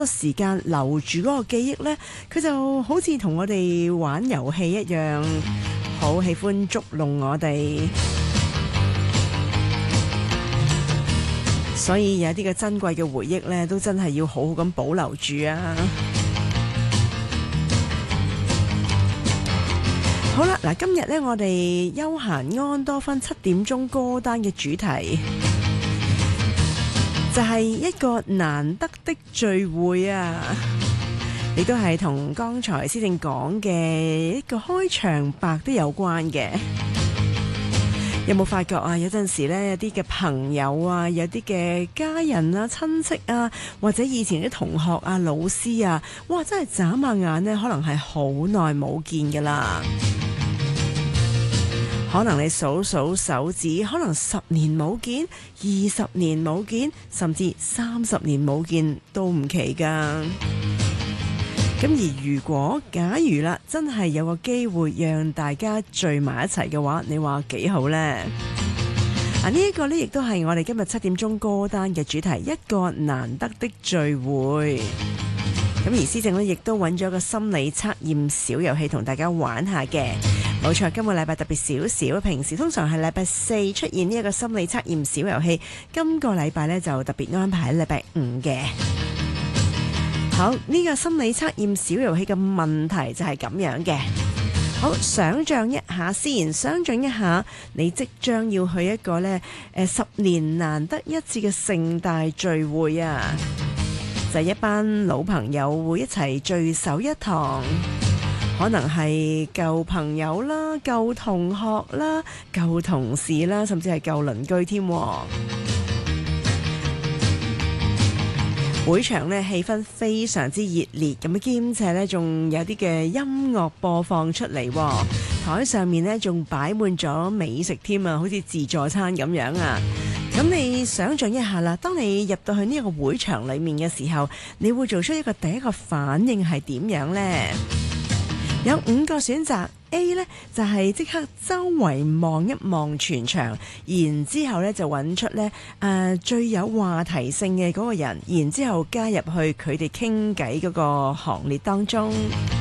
時間留住嗰個記憶呢，佢就好似同我哋玩遊戲一樣，好喜歡捉弄我哋。所以有啲嘅珍貴嘅回憶呢，都真係要好好咁保留住啊！好啦，嗱，今日呢，我哋休閒安多芬7點鐘歌單嘅主題就係一個難得的聚會啊！亦都係同剛才施正講嘅一個開場白都有關嘅。有冇發覺啊？有陣時呢，有啲嘅朋友啊，有啲嘅家人啊、親戚啊，或者以前啲同學啊、老師啊，哇！真係眨下眼呢，可能係好耐冇見㗎啦。可能你數數手指，可能10年冇見、20年冇見，甚至30年冇見都唔奇㗎。咁而如果假如啦，真係有個機會讓大家聚埋一齊嘅話，你話幾好呢？呢一個呢，亦都係我哋今日7點鐘歌單嘅主題，一個難得的聚會。咁而施正呢，亦都揾咗個心理測驗小遊戲同大家玩下嘅。冇錯，今個禮拜特別少少，平時通常係禮拜4出現呢一個心理測驗小遊戲，今個禮拜呢，就特別安排喺禮拜5嘅。好，呢個心理測驗小遊戲嘅問題就係咁樣嘅。好，想像一下先，想像一下你即將要去一個呢10年難得一次嘅盛大聚會啊！就係一班老朋友會一齊聚首一堂，可能係舊朋友啦、舊同學啦、舊同事啦，甚至係舊鄰居添。會場呢氣氛非常之熱烈，咁兼且呢仲有啲嘅音樂播放出嚟，台上面呢仲擺滿咗美食添啊，好似自助餐咁樣啊！咁你想象一下啦，當你入到去呢個會場裏面嘅時候，你會做出一個第一個反應係點樣呢？有5個選擇。A 呢就係即刻周圍望一望全場，然之後呢就揾出呢最有話題性嘅嗰個人，然之後加入去佢哋傾偈嗰個行列當中。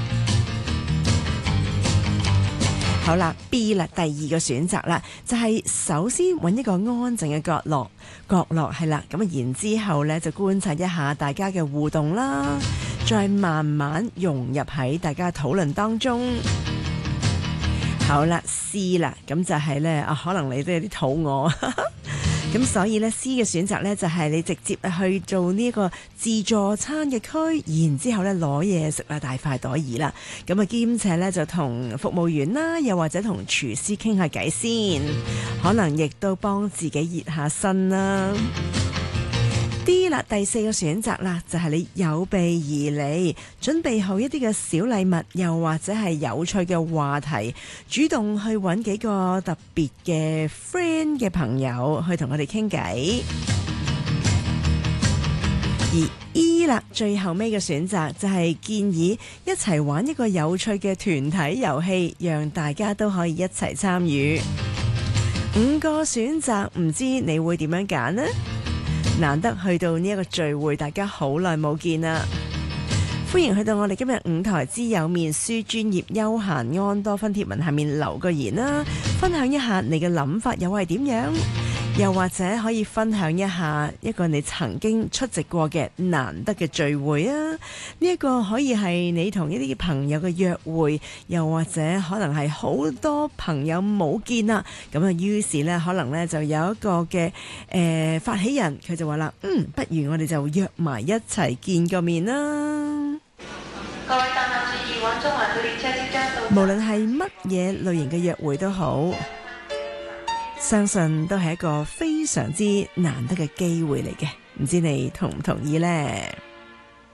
好啦 ，B 啦，第2個選擇啦，就係首先揾一個安靜嘅角落係啦，咁啊然之後呢就觀察一下大家嘅互動啦，再慢慢融入喺大家討論當中。好啦 ，C 啦，咁就係呢，可能你都有啲肚餓，咁所以呢 C 嘅選擇呢，就係你直接去做呢個自助餐嘅區，然之後呢攞嘢食啦，大快朵頤啦，咁啊兼且呢，就同服務員啦，又或者同廚師傾下偈先，可能亦都幫自己熱下身啦。D 啦，第4個選擇啦，就係你有備而嚟，準備好一啲嘅小禮物，又或者係有趣嘅話題，主動去揾幾個特別嘅 friend 嘅朋友去同佢哋傾偈。而 E 啦，最後尾嘅選擇就係建議一齊玩一個有趣嘅團體遊戲，讓大家都可以一齊參與。5個選擇，唔知你會點樣揀呢？難得去到呢一個聚會，大家好耐冇見啦！歡迎去到我哋今日5台之友面書專頁休閒安多芬貼文下面留個言啦，分享一下你嘅諗法又係點樣？又或者可以分享一下一個你曾經出席過嘅難得嘅聚會啊！呢一個可以係你同一啲朋友嘅約會，又或者可能係好多朋友冇見啦，咁啊於是呢，可能呢就有一個嘅發起人，佢就話啦，不如我哋就約埋一齊見個面啦！各位乘客注意，往中環到列車即將到。無論係乜嘢類型嘅約會都好，相信都係一個非常之難得嘅機會嚟嘅，唔知你同唔同意呢？